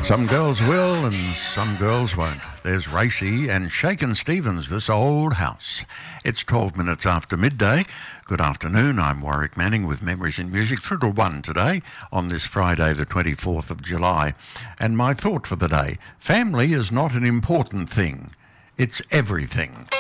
Some girls will and some girls won't. There's Racy and Shakin' Stevens, This Old House. It's 12 minutes after midday. Good afternoon, I'm Warwick Manning with Memories in Music, through to 1 today on this Friday the 24th of July. And my thought for the day, family is not an important thing, it's everything.